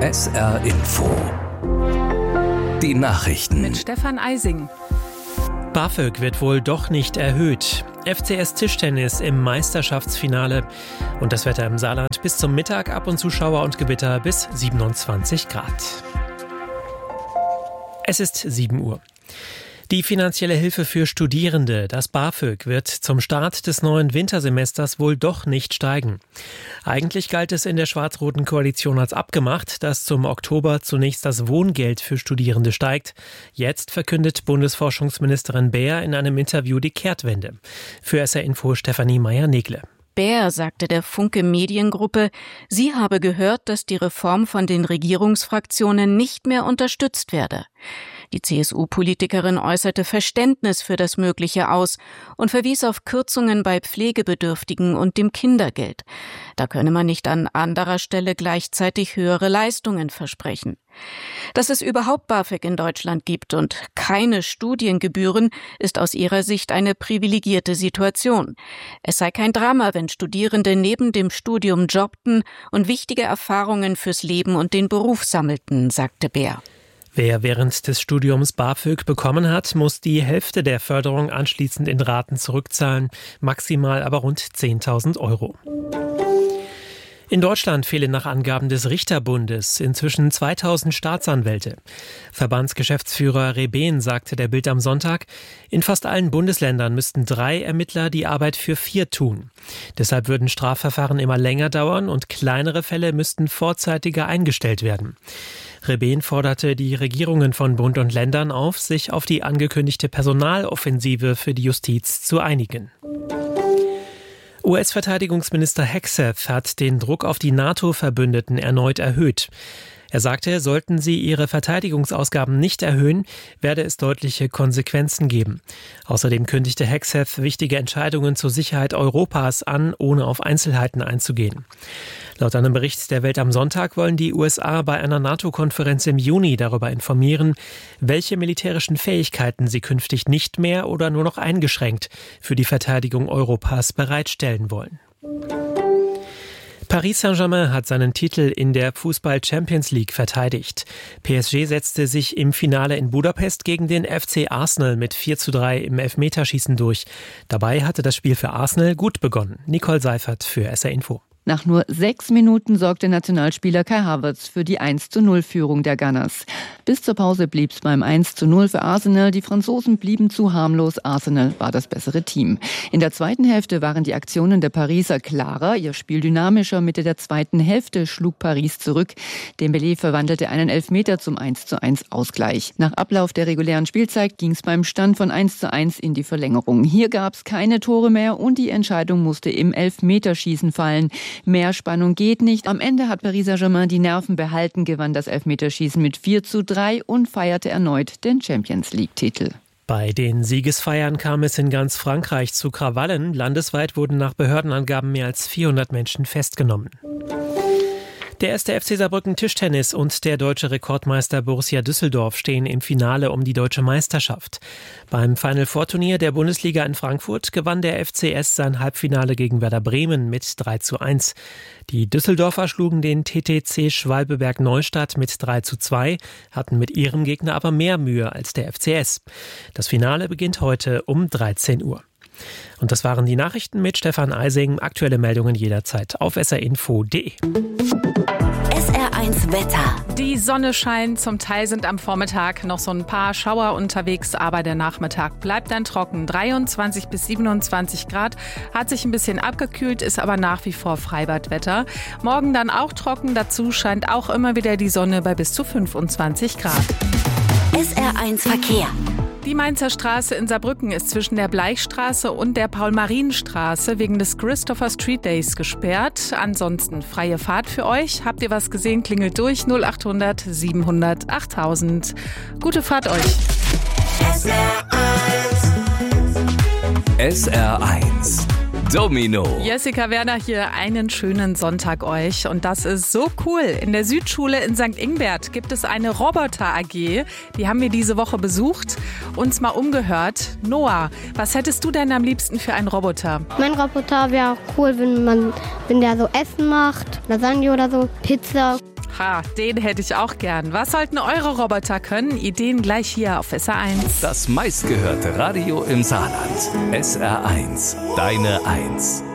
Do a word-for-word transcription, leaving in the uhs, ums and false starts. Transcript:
S R Info. Die Nachrichten. Mit Stefan Eising. BAföG wird wohl doch nicht erhöht. F C S Tischtennis im Meisterschaftsfinale. Und das Wetter im Saarland bis zum Mittag, ab und zu Schauer und Gewitter bis siebenundzwanzig Grad. Es ist sieben Uhr. Die finanzielle Hilfe für Studierende, das BAföG, wird zum Start des neuen Wintersemesters wohl doch nicht steigen. Eigentlich galt es in der schwarz-roten Koalition als abgemacht, dass zum Oktober zunächst das Wohngeld für Studierende steigt. Jetzt verkündet Bundesforschungsministerin Baer in einem Interview die Kehrtwende. Für S R Info Stefanie Meyer-Negle. Baer sagte der Funke Mediengruppe, sie habe gehört, dass die Reform von den Regierungsfraktionen nicht mehr unterstützt werde. Die C S U-Politikerin äußerte Verständnis für das Mögliche aus und verwies auf Kürzungen bei Pflegebedürftigen und dem Kindergeld. Da könne man nicht an anderer Stelle gleichzeitig höhere Leistungen versprechen. Dass es überhaupt BAföG in Deutschland gibt und keine Studiengebühren, ist aus ihrer Sicht eine privilegierte Situation. Es sei kein Drama, wenn Studierende neben dem Studium jobbten und wichtige Erfahrungen fürs Leben und den Beruf sammelten, sagte Baer. Wer während des Studiums BAföG bekommen hat, muss die Hälfte der Förderung anschließend in Raten zurückzahlen, maximal aber rund zehntausend Euro. In Deutschland fehlen nach Angaben des Richterbundes inzwischen zweitausend Staatsanwälte. Verbandsgeschäftsführer Rebehn sagte der Bild am Sonntag, in fast allen Bundesländern müssten drei Ermittler die Arbeit für vier tun. Deshalb würden Strafverfahren immer länger dauern und kleinere Fälle müssten vorzeitiger eingestellt werden. Rebehn forderte die Regierungen von Bund und Ländern auf, sich auf die angekündigte Personaloffensive für die Justiz zu einigen. U S-Verteidigungsminister Hegseth hat den Druck auf die NATO-Verbündeten erneut erhöht. Er sagte, sollten sie ihre Verteidigungsausgaben nicht erhöhen, werde es deutliche Konsequenzen geben. Außerdem kündigte Hegseth wichtige Entscheidungen zur Sicherheit Europas an, ohne auf Einzelheiten einzugehen. Laut einem Bericht der Welt am Sonntag wollen die U S A bei einer NATO-Konferenz im Juni darüber informieren, welche militärischen Fähigkeiten sie künftig nicht mehr oder nur noch eingeschränkt für die Verteidigung Europas bereitstellen wollen. Paris Saint-Germain hat seinen Titel in der Fußball-Champions League verteidigt. P S G setzte sich im Finale in Budapest gegen den F C Arsenal mit vier zu drei im Elfmeterschießen durch. Dabei hatte das Spiel für Arsenal gut begonnen. Nicole Seifert für S R Info. Nach nur sechs Minuten sorgte Nationalspieler Kai Havertz für die eins zu null Führung der Gunners. Bis zur Pause blieb es beim eins zu null für Arsenal. Die Franzosen blieben zu harmlos. Arsenal war das bessere Team. In der zweiten Hälfte waren die Aktionen der Pariser klarer, ihr Spiel dynamischer. Mitte der zweiten Hälfte schlug Paris zurück. Dembélé verwandelte einen Elfmeter zum eins zu eins Ausgleich. Nach Ablauf der regulären Spielzeit ging es beim Stand von eins zu eins in die Verlängerung. Hier gab es keine Tore mehr und die Entscheidung musste im Elfmeterschießen fallen. Mehr Spannung geht nicht. Am Ende hat Paris Saint-Germain die Nerven behalten, gewann das Elfmeterschießen mit vier zu drei und feierte erneut den Champions-League-Titel. Bei den Siegesfeiern kam es in ganz Frankreich zu Krawallen. Landesweit wurden nach Behördenangaben mehr als vierhundert Menschen festgenommen. Der erste F C Saarbrücken Tischtennis und der deutsche Rekordmeister Borussia Düsseldorf stehen im Finale um die deutsche Meisterschaft. Beim Final-Four-Turnier der Bundesliga in Frankfurt gewann der F C S sein Halbfinale gegen Werder Bremen mit drei zu eins. Die Düsseldorfer schlugen den T T C Schwalbeberg-Neustadt mit drei zu zwei, hatten mit ihrem Gegner aber mehr Mühe als der F C S. Das Finale beginnt heute um dreizehn Uhr. Und das waren die Nachrichten mit Stefan Eising. Aktuelle Meldungen jederzeit auf s r info punkt d e. S R eins Wetter. Die Sonne scheint, zum Teil sind am Vormittag noch so ein paar Schauer unterwegs, aber der Nachmittag bleibt dann trocken. dreiundzwanzig bis siebenundzwanzig Grad, hat sich ein bisschen abgekühlt, ist aber nach wie vor Freibadwetter. Morgen dann auch trocken, dazu scheint auch immer wieder die Sonne bei bis zu fünfundzwanzig Grad. S R eins Verkehr. Die Mainzer Straße in Saarbrücken ist zwischen der Bleichstraße und der Paul-Marien-Straße wegen des Christopher Street Days gesperrt. Ansonsten freie Fahrt für euch. Habt ihr was gesehen, klingelt durch null acht hundert siebenhundert achttausend. Gute Fahrt euch. S R eins. S R eins. Domino. Jessica Werner hier, einen schönen Sonntag euch. Und das ist so cool. In der Südschule in Sankt Ingbert gibt es eine Roboter-A G. Die haben wir diese Woche besucht, uns mal umgehört. Noah, was hättest du denn am liebsten für einen Roboter? Mein Roboter wäre auch cool, wenn man, wenn der so Essen macht, Lasagne oder so, Pizza. Ha, den hätte ich auch gern. Was sollten eure Roboter können? Ideen gleich hier auf S R eins. Das meistgehörte Radio im Saarland. S R eins, deine Eins.